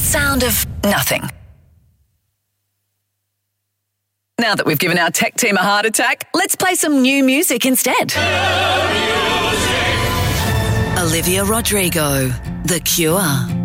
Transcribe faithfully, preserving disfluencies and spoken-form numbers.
sound of nothing. Now that we've given our tech team a heart attack, let's play some new music instead. Olivia Rodrigo, The Cure.